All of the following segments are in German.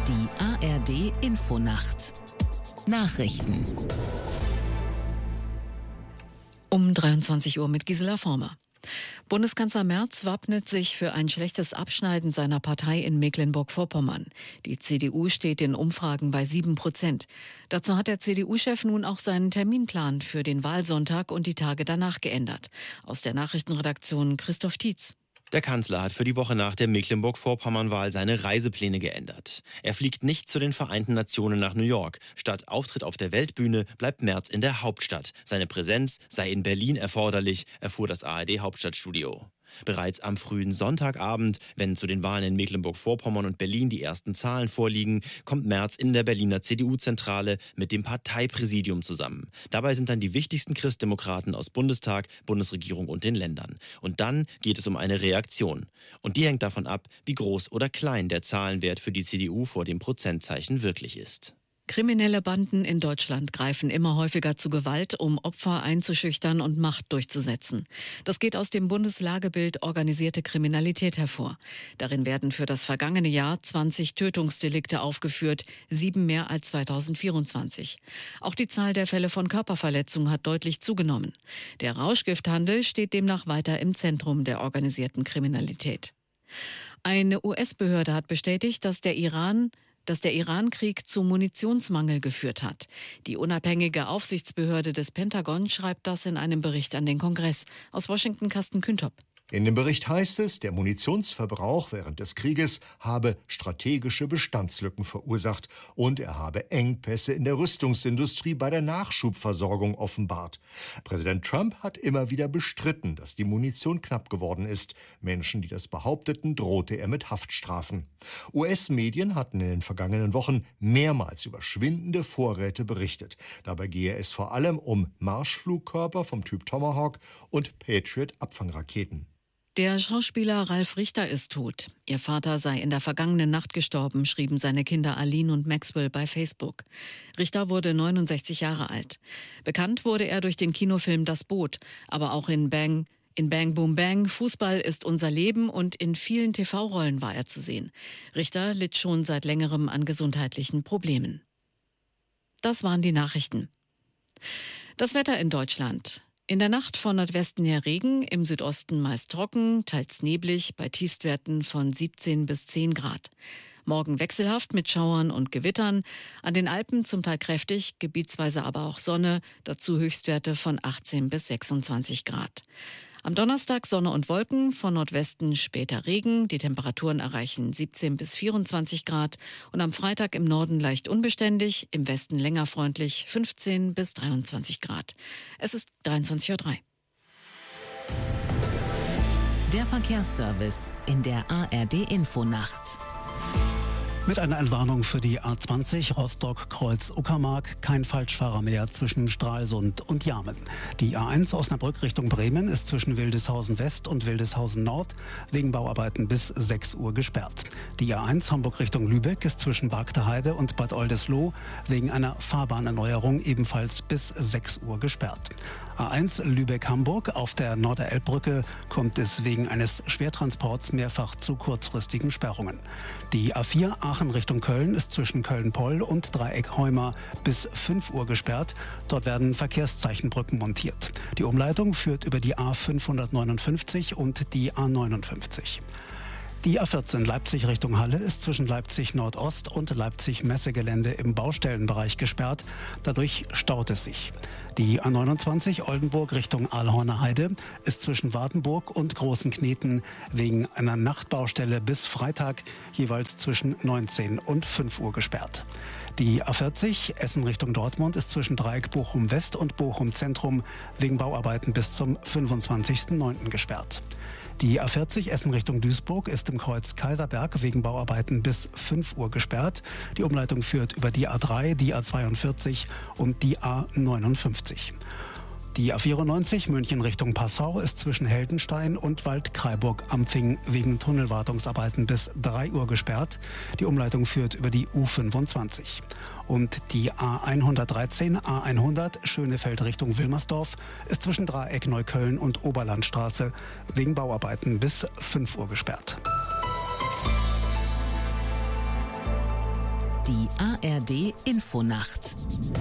Die ARD Infonacht. Nachrichten. Um 23 Uhr mit Gisela Former. Bundeskanzler Merz wappnet sich für ein schlechtes Abschneiden seiner Partei in Mecklenburg-Vorpommern. Die CDU steht in Umfragen bei 7%. Dazu hat der CDU-Chef nun auch seinen Terminplan für den Wahlsonntag und die Tage danach geändert. Aus der Nachrichtenredaktion Christoph Tietz. Der Kanzler hat für die Woche nach der Mecklenburg-Vorpommern-Wahl seine Reisepläne geändert. Er fliegt nicht zu den Vereinten Nationen nach New York. Statt Auftritt auf der Weltbühne bleibt Merz in der Hauptstadt. Seine Präsenz sei in Berlin erforderlich, erfuhr das ARD-Hauptstadtstudio. Bereits am frühen Sonntagabend, wenn zu den Wahlen in Mecklenburg-Vorpommern und Berlin die ersten Zahlen vorliegen, kommt Merz in der Berliner CDU-Zentrale mit dem Parteipräsidium zusammen. Dabei sind dann die wichtigsten Christdemokraten aus Bundestag, Bundesregierung und den Ländern. Und dann geht es um eine Reaktion. Und die hängt davon ab, wie groß oder klein der Zahlenwert für die CDU vor dem Prozentzeichen wirklich ist. Kriminelle Banden in Deutschland greifen immer häufiger zu Gewalt, um Opfer einzuschüchtern und Macht durchzusetzen. Das geht aus dem Bundeslagebild Organisierte Kriminalität hervor. Darin werden für das vergangene Jahr 20 Tötungsdelikte aufgeführt, 7 mehr als 2024. Auch die Zahl der Fälle von Körperverletzung hat deutlich zugenommen. Der Rauschgifthandel steht demnach weiter im Zentrum der organisierten Kriminalität. Eine US-Behörde hat bestätigt, dass der Iran-Krieg zu Munitionsmangel geführt hat. Die unabhängige Aufsichtsbehörde des Pentagon schreibt das in einem Bericht an den Kongress. Aus Washington Carsten Küntop. In dem Bericht heißt es, der Munitionsverbrauch während des Krieges habe strategische Bestandslücken verursacht und er habe Engpässe in der Rüstungsindustrie bei der Nachschubversorgung offenbart. Präsident Trump hat immer wieder bestritten, dass die Munition knapp geworden ist. Menschen, die das behaupteten, drohte er mit Haftstrafen. US-Medien hatten in den vergangenen Wochen mehrmals über schwindende Vorräte berichtet. Dabei gehe es vor allem um Marschflugkörper vom Typ Tomahawk und Patriot-Abfangraketen. Der Schauspieler Ralf Richter ist tot. Ihr Vater sei in der vergangenen Nacht gestorben, schrieben seine Kinder Aline und Maxwell bei Facebook. Richter wurde 69 Jahre alt. Bekannt wurde er durch den Kinofilm Das Boot, aber auch in Bang Boom Bang, Fußball ist unser Leben und in vielen TV-Rollen war er zu sehen. Richter litt schon seit längerem an gesundheitlichen Problemen. Das waren die Nachrichten. Das Wetter in Deutschland. In der Nacht von Nordwesten her Regen, im Südosten meist trocken, teils neblig, bei Tiefstwerten von 17 bis 10 Grad. Morgen wechselhaft mit Schauern und Gewittern, an den Alpen zum Teil kräftig, gebietsweise aber auch Sonne, dazu Höchstwerte von 18 bis 26 Grad. Am Donnerstag Sonne und Wolken, von Nordwesten später Regen, die Temperaturen erreichen 17 bis 24 Grad und am Freitag im Norden leicht unbeständig, im Westen länger freundlich 15 bis 23 Grad. Es ist 23:03 Uhr. Der Verkehrsservice in der ARD Infonacht. Mit einer Entwarnung für die A20 Rostock-Kreuz-Uckermark, kein Falschfahrer mehr zwischen Stralsund und Jarmen. Die A1 Osnabrück Richtung Bremen ist zwischen Wildeshausen West und Wildeshausen Nord wegen Bauarbeiten bis 6 Uhr gesperrt. Die A1 Hamburg Richtung Lübeck ist zwischen Bargteheide und Bad Oldesloe wegen einer Fahrbahnerneuerung ebenfalls bis 6 Uhr gesperrt. A1 Lübeck-Hamburg auf der Norderelbbrücke kommt es wegen eines Schwertransports mehrfach zu kurzfristigen Sperrungen. Die A4 Aachen Richtung Köln ist zwischen Köln-Poll und Dreieck Heuma bis 5 Uhr gesperrt. Dort werden Verkehrszeichenbrücken montiert. Die Umleitung führt über die A559 und die A59. Die A14 Leipzig Richtung Halle ist zwischen Leipzig Nordost und Leipzig Messegelände im Baustellenbereich gesperrt. Dadurch staut es sich. Die A29 Oldenburg Richtung Aalhorner Heide ist zwischen Wartenburg und Großen Kneten wegen einer Nachtbaustelle bis Freitag jeweils zwischen 19 und 5 Uhr gesperrt. Die A40 Essen Richtung Dortmund ist zwischen Dreieck Bochum West und Bochum Zentrum wegen Bauarbeiten bis zum 25.09. gesperrt. Die A40 Essen Richtung Duisburg ist im Kreuz Kaiserberg wegen Bauarbeiten bis 5 Uhr gesperrt. Die Umleitung führt über die A3, die A42 und die A59. Die A94 München Richtung Passau ist zwischen Heldenstein und Waldkraiburg-Ampfing wegen Tunnelwartungsarbeiten bis 3 Uhr gesperrt. Die Umleitung führt über die U25. Und die A113, A100 Schönefeld Richtung Wilmersdorf ist zwischen Dreieck Neukölln und Oberlandstraße wegen Bauarbeiten bis 5 Uhr gesperrt. Die ARD Infonacht.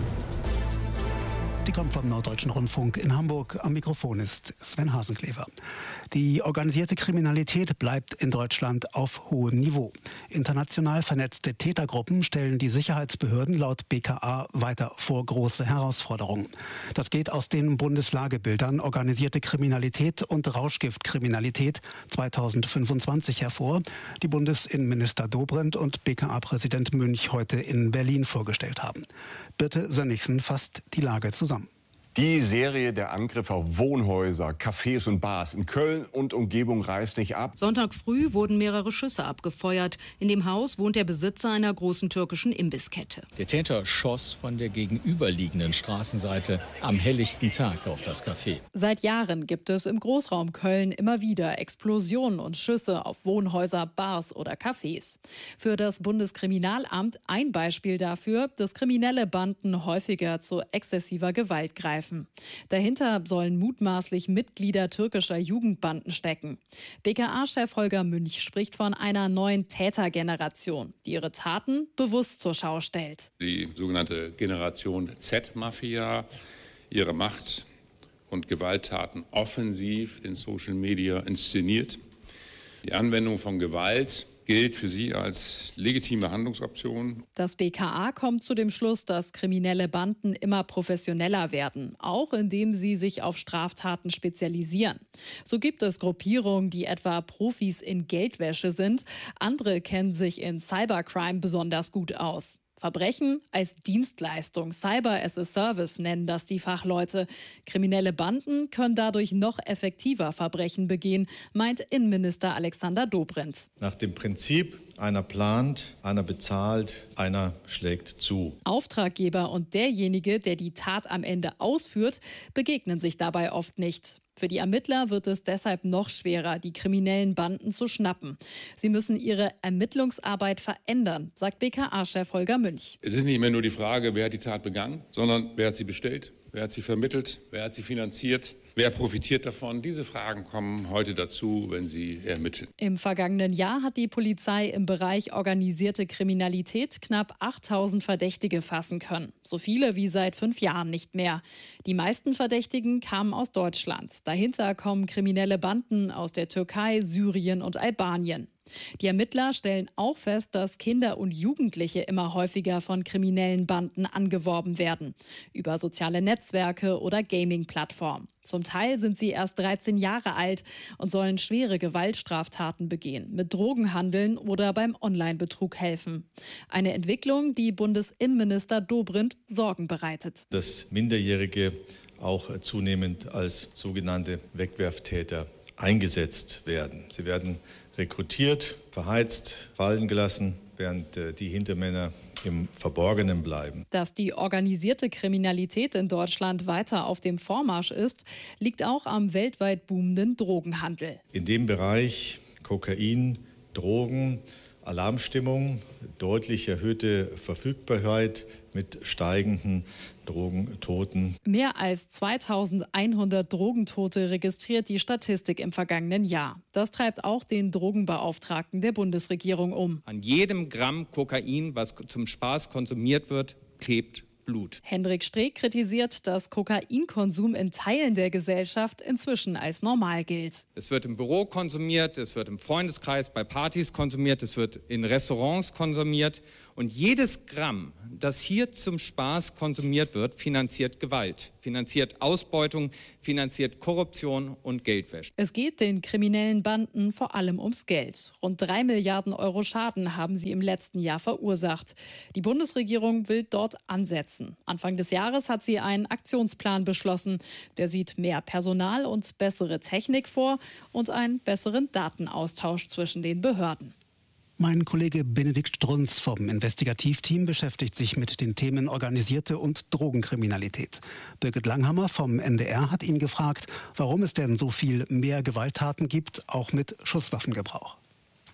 Die kommt vom Norddeutschen Rundfunk in Hamburg. Am Mikrofon ist Sven Hasenklever. Die organisierte Kriminalität bleibt in Deutschland auf hohem Niveau. International vernetzte Tätergruppen stellen die Sicherheitsbehörden laut BKA weiter vor große Herausforderungen. Das geht aus den Bundeslagebildern Organisierte Kriminalität und Rauschgiftkriminalität 2025 hervor, die Bundesinnenminister Dobrindt und BKA-Präsident Münch heute in Berlin vorgestellt haben. Birte Sönnigsen fasst die Lage zusammen. Die Serie der Angriffe auf Wohnhäuser, Cafés und Bars in Köln und Umgebung reißt nicht ab. Sonntag früh wurden mehrere Schüsse abgefeuert. In dem Haus wohnt der Besitzer einer großen türkischen Imbisskette. Der Täter schoss von der gegenüberliegenden Straßenseite am helllichten Tag auf das Café. Seit Jahren gibt es im Großraum Köln immer wieder Explosionen und Schüsse auf Wohnhäuser, Bars oder Cafés. Für das Bundeskriminalamt ein Beispiel dafür, dass kriminelle Banden häufiger zu exzessiver Gewalt greifen. Dahinter sollen mutmaßlich Mitglieder türkischer Jugendbanden stecken. BKA-Chef Holger Münch spricht von einer neuen Tätergeneration, die ihre Taten bewusst zur Schau stellt. Die sogenannte Generation Z-Mafia, ihre Macht- und Gewalttaten offensiv in Social Media inszeniert. Die Anwendung von Gewalt gilt für sie als legitime Handlungsoption. Das BKA kommt zu dem Schluss, dass kriminelle Banden immer professioneller werden, auch indem sie sich auf Straftaten spezialisieren. So gibt es Gruppierungen, die etwa Profis in Geldwäsche sind. Andere kennen sich in Cybercrime besonders gut aus. Verbrechen als Dienstleistung, Cyber as a Service nennen das die Fachleute. Kriminelle Banden können dadurch noch effektiver Verbrechen begehen, meint Innenminister Alexander Dobrindt. Nach dem Prinzip, einer plant, einer bezahlt, einer schlägt zu. Auftraggeber und derjenige, der die Tat am Ende ausführt, begegnen sich dabei oft nicht. Für die Ermittler wird es deshalb noch schwerer, die kriminellen Banden zu schnappen. Sie müssen ihre Ermittlungsarbeit verändern, sagt BKA-Chef Holger Münch. Es ist nicht mehr nur die Frage, wer hat die Tat begangen, sondern wer hat sie bestellt, wer hat sie vermittelt, wer hat sie finanziert, wer profitiert davon. Diese Fragen kommen heute dazu, wenn sie ermitteln. Im vergangenen Jahr hat die Polizei im Bereich organisierte Kriminalität knapp 8000 Verdächtige fassen können. So viele wie seit 5 Jahren nicht mehr. Die meisten Verdächtigen kamen aus Deutschland. Dahinter kommen kriminelle Banden aus der Türkei, Syrien und Albanien. Die Ermittler stellen auch fest, dass Kinder und Jugendliche immer häufiger von kriminellen Banden angeworben werden. Über soziale Netzwerke oder Gaming-Plattformen. Zum Teil sind sie erst 13 Jahre alt und sollen schwere Gewaltstraftaten begehen, mit Drogenhandeln oder beim Online-Betrug helfen. Eine Entwicklung, die Bundesinnenminister Dobrindt Sorgen bereitet. Dass Minderjährige auch zunehmend als sogenannte Wegwerftäter eingesetzt werden. Sie werden rekrutiert, verheizt, fallen gelassen, während die Hintermänner im Verborgenen bleiben. Dass die organisierte Kriminalität in Deutschland weiter auf dem Vormarsch ist, liegt auch am weltweit boomenden Drogenhandel. In dem Bereich Kokain, Drogen, Alarmstimmung, deutlich erhöhte Verfügbarkeit mit steigenden Drogentoten. Mehr als 2100 Drogentote registriert die Statistik im vergangenen Jahr. Das treibt auch den Drogenbeauftragten der Bundesregierung um. An jedem Gramm Kokain, was zum Spaß konsumiert wird, klebt Blut. Hendrik Streeck kritisiert, dass Kokainkonsum in Teilen der Gesellschaft inzwischen als normal gilt. Es wird im Büro konsumiert, es wird im Freundeskreis bei Partys konsumiert, es wird in Restaurants konsumiert. Und jedes Gramm, das hier zum Spaß konsumiert wird, finanziert Gewalt, finanziert Ausbeutung, finanziert Korruption und Geldwäsche. Es geht den kriminellen Banden vor allem ums Geld. Rund 3 Milliarden Euro Schaden haben sie im letzten Jahr verursacht. Die Bundesregierung will dort ansetzen. Anfang des Jahres hat sie einen Aktionsplan beschlossen. Der sieht mehr Personal und bessere Technik vor und einen besseren Datenaustausch zwischen den Behörden. Mein Kollege Benedikt Strunz vom Investigativteam beschäftigt sich mit den Themen organisierte und Drogenkriminalität. Birgit Langhammer vom NDR hat ihn gefragt, warum es denn so viel mehr Gewalttaten gibt, auch mit Schusswaffengebrauch.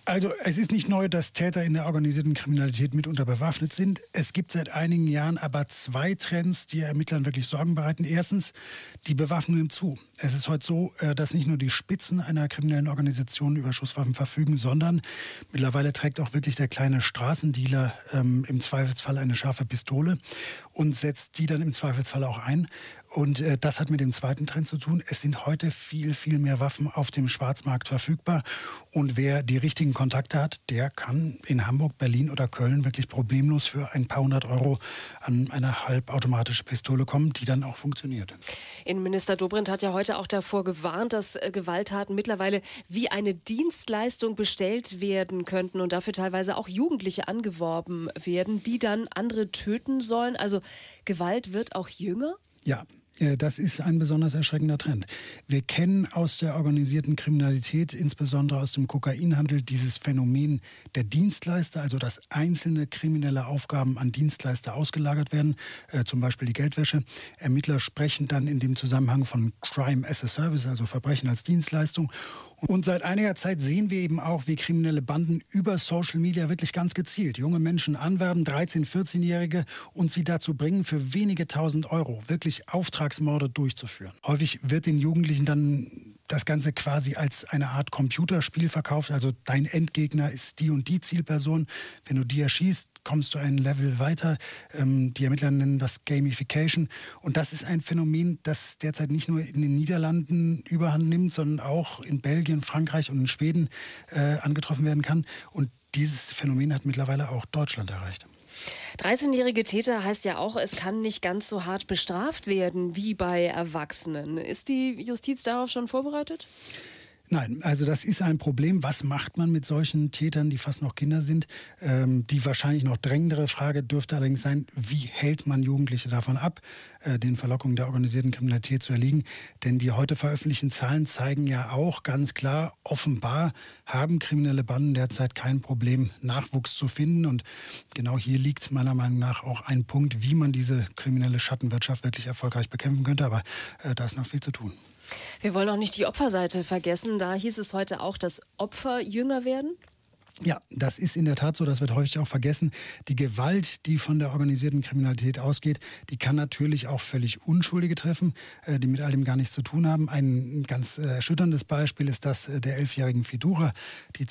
Also es ist nicht neu, dass Täter in der organisierten Kriminalität mitunter bewaffnet sind. Es gibt seit einigen Jahren aber 2 Trends, die Ermittlern wirklich Sorgen bereiten. Erstens, die Bewaffnung nimmt zu. Es ist heute so, dass nicht nur die Spitzen einer kriminellen Organisation über Schusswaffen verfügen, sondern mittlerweile trägt auch wirklich der kleine Straßendealer im Zweifelsfall eine scharfe Pistole und setzt die dann im Zweifelsfall auch ein. Und das hat mit dem zweiten Trend zu tun. Es sind heute viel, viel mehr Waffen auf dem Schwarzmarkt verfügbar. Und wer die richtigen Kontakte hat, der kann in Hamburg, Berlin oder Köln wirklich problemlos für ein paar hundert Euro an eine halbautomatische Pistole kommen, die dann auch funktioniert. Innenminister Dobrindt hat ja heute auch davor gewarnt, dass Gewalttaten mittlerweile wie eine Dienstleistung bestellt werden könnten und dafür teilweise auch Jugendliche angeworben werden, die dann andere töten sollen. Also Gewalt wird auch jünger? Ja. Das ist ein besonders erschreckender Trend. Wir kennen aus der organisierten Kriminalität, insbesondere aus dem Kokainhandel, dieses Phänomen der Dienstleister, also dass einzelne kriminelle Aufgaben an Dienstleister ausgelagert werden, zum Beispiel die Geldwäsche. Ermittler sprechen dann in dem Zusammenhang von Crime as a Service, also Verbrechen als Dienstleistung. Und seit einiger Zeit sehen wir eben auch, wie kriminelle Banden über Social Media wirklich ganz gezielt junge Menschen anwerben, 13-, 14-Jährige, und sie dazu bringen, für wenige tausend Euro wirklich Auftragsmorde durchzuführen. Häufig wird den Jugendlichen dann das Ganze quasi als eine Art Computerspiel verkauft. Also dein Endgegner ist die und die Zielperson. Wenn du die erschießt, kommst du ein Level weiter. Die Ermittler nennen das Gamification. Und das ist ein Phänomen, das derzeit nicht nur in den Niederlanden überhand nimmt, sondern auch in Belgien, Frankreich und in Schweden angetroffen werden kann. Und dieses Phänomen hat mittlerweile auch Deutschland erreicht. 13-jährige Täter heißt ja auch, es kann nicht ganz so hart bestraft werden wie bei Erwachsenen. Ist die Justiz darauf schon vorbereitet? Nein, also das ist ein Problem. Was macht man mit solchen Tätern, die fast noch Kinder sind? Die wahrscheinlich noch drängendere Frage dürfte allerdings sein, wie hält man Jugendliche davon ab, den Verlockungen der organisierten Kriminalität zu erliegen? Denn die heute veröffentlichten Zahlen zeigen ja auch ganz klar, offenbar haben kriminelle Banden derzeit kein Problem, Nachwuchs zu finden. Und genau hier liegt meiner Meinung nach auch ein Punkt, wie man diese kriminelle Schattenwirtschaft wirklich erfolgreich bekämpfen könnte. Aber da ist noch viel zu tun. Wir wollen auch nicht die Opferseite vergessen. Da hieß es heute auch, dass Opfer jünger werden. Ja, das ist in der Tat so, das wird häufig auch vergessen. Die Gewalt, die von der organisierten Kriminalität ausgeht, die kann natürlich auch völlig Unschuldige treffen, die mit all dem gar nichts zu tun haben. Ein ganz erschütterndes Beispiel ist das der 11-jährigen Fidura, die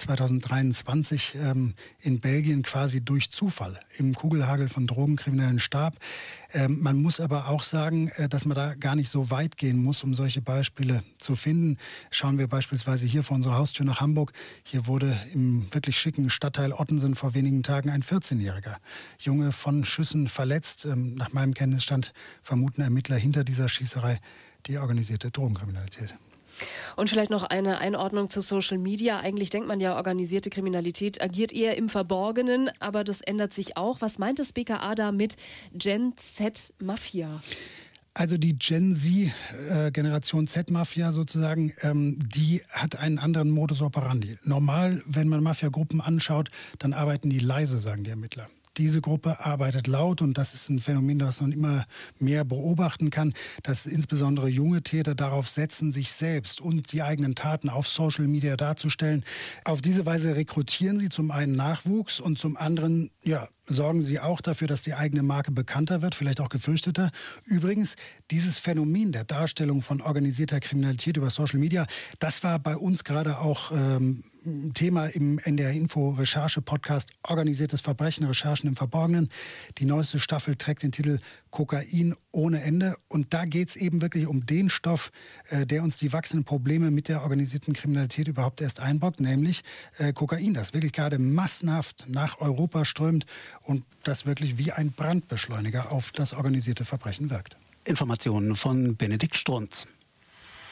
2023 in Belgien quasi durch Zufall im Kugelhagel von Drogenkriminellen starb. Man muss aber auch sagen, dass man da gar nicht so weit gehen muss, um solche Beispiele zu finden. Schauen wir beispielsweise hier vor unserer Haustür nach Hamburg. Hier wurde im wirklich schicken Stadtteil Ottensen vor wenigen Tagen ein 14-jähriger Junge von Schüssen verletzt. Nach meinem Kenntnisstand vermuten Ermittler hinter dieser Schießerei die organisierte Drogenkriminalität. Und vielleicht noch eine Einordnung zu Social Media. Eigentlich denkt man ja, organisierte Kriminalität agiert eher im Verborgenen, aber das ändert sich auch. Was meint das BKA da mit Gen Z Mafia? Also die Gen Z, Generation Z-Mafia sozusagen, die hat einen anderen Modus operandi. Normal, wenn man Mafia-Gruppen anschaut, dann arbeiten die leise, sagen die Ermittler. Diese Gruppe arbeitet laut und das ist ein Phänomen, das man immer mehr beobachten kann, dass insbesondere junge Täter darauf setzen, sich selbst und die eigenen Taten auf Social Media darzustellen. Auf diese Weise rekrutieren sie zum einen Nachwuchs und zum anderen, sorgen sie auch dafür, dass die eigene Marke bekannter wird, vielleicht auch gefürchteter. Übrigens, dieses Phänomen der Darstellung von organisierter Kriminalität über Social Media, das war bei uns gerade auch Thema im NDR Info Recherche-Podcast Organisiertes Verbrechen, Recherchen im Verborgenen. Die neueste Staffel trägt den Titel Kokain ohne Ende. Und da geht es eben wirklich um den Stoff, der uns die wachsenden Probleme mit der organisierten Kriminalität überhaupt erst einbaut, nämlich Kokain, das wirklich gerade massenhaft nach Europa strömt und das wirklich wie ein Brandbeschleuniger auf das organisierte Verbrechen wirkt. Informationen von Benedikt Strunz.